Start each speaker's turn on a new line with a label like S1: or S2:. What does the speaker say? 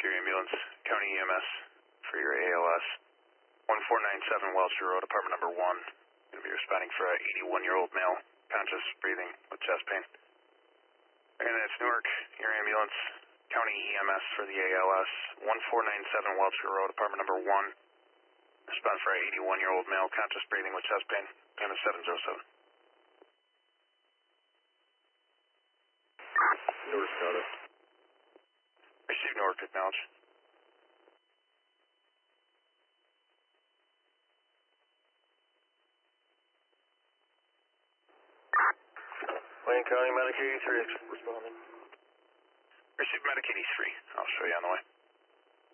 S1: your ambulance, County EMS for your ALS. 1497 Wellster Road, apartment number 1. Going to be responding for a 81-year-old male, conscious, breathing, with chest pain. And it's Newark, your ambulance, County EMS for the ALS. 1497 Wellster Road, apartment number 1. Respond for a 81-year-old male, conscious, breathing, with chest pain. Name is 707.
S2: Newark, got it.
S1: Receive Newark, acknowledge.
S2: Wayne County, Medic 83 responding.
S1: Receive Medic 83. I'll show you on the way.